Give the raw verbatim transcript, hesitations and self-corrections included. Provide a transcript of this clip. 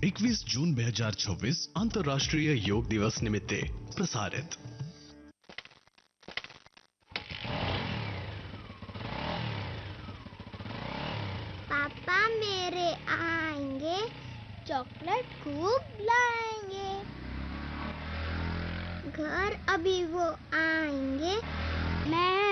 એકવીસ જૂન બે હજાર છવ્વીસ આંતરરાષ્ટ્રીય યોગ દિવસ નિમિત્તે પ્રસારિત। पापा मेरे आएंगे, चॉकलेट खूब लाएंगे। घर अभी वो आएंगे, मैं